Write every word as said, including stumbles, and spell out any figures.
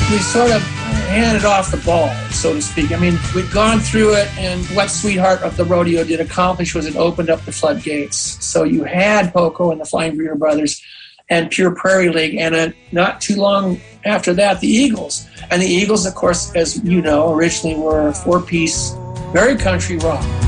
we sort of handed off the ball, so to speak. I mean, we'd gone through it, and what Sweetheart of the Rodeo did accomplish was it opened up the floodgates. So you had Poco and the Flying Burrito Brothers and Pure Prairie League, and uh, not too long after that, the Eagles. And the Eagles, of course, as you know, originally were a four-piece, very country rock.